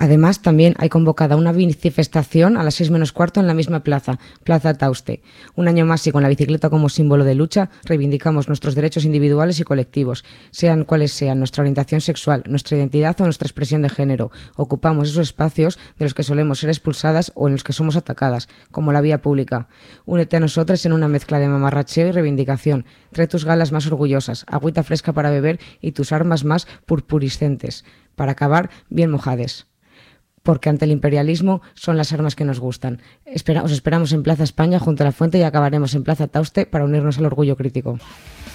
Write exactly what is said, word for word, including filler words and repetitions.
Además, también hay convocada una manifestación a las seis menos cuarto en la misma plaza, Plaza Tauste. Un año más y con la bicicleta como símbolo de lucha, reivindicamos nuestros derechos individuales y colectivos, sean cuales sean nuestra orientación sexual, nuestra identidad o nuestra expresión de género. Ocupamos esos espacios de los que solemos ser expulsadas o en los que somos atacadas, como la vía pública. Únete a nosotras en una mezcla de mamarracheo y reivindicación. Trae tus galas más orgullosas, agüita fresca para beber y tus armas más purpuriscentes, para acabar bien mojades. Porque ante el imperialismo son las armas que nos gustan. Espera, os esperamos en Plaza España junto a la fuente y acabaremos en Plaza Tauste para unirnos al orgullo crítico.